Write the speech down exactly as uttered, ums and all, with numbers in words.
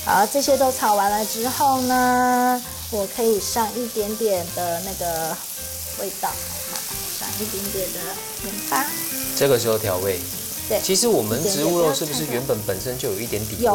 好，这些都炒完了之后呢，我可以上一点点的那个味道，好，上一点点的盐巴。 这个时候调味。 对， 其实我们植物肉是不是原本本身就有一点底味？